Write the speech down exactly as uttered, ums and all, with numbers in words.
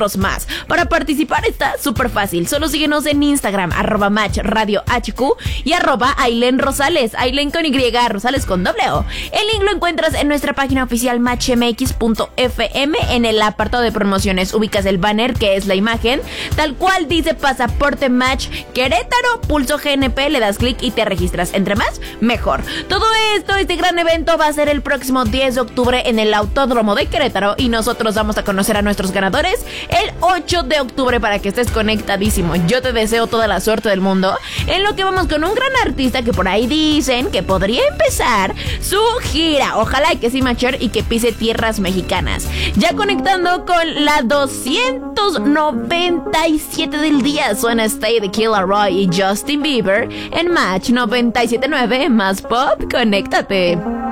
otros más. Para participar está súper fácil. Solo síguenos en Instagram, arroba match radio hq y arroba Ailen Rosales, Ailen con Y, Rosales con doble O. El link lo encuentras en nuestra página oficial match m x punto f m. En el apartado de promociones ubicas el banner, que es la imagen, tal cual dice Pasaporte Match Querétaro, pulso G N P, le das clic y te registras. Entre más, mejor. Todo esto, este gran evento va a ser el próximo diez de octubre en el Autódromo de Querétaro y nosotros vamos a conocer a nuestros ganadores el ocho de octubre para que estés conectadísimo. Yo te deseo toda la suerte del mundo, en lo que vamos con un gran artista que por ahí dicen que podría empezar su gira. Ojalá que sí, Macher, y que pise tierras mexicanas. Ya conectando con la doscientos noventa y siete del día, suena Stay de Kid Laroi y Justin Bieber en Match noventa y siete punto nueve, más pop, conéctate.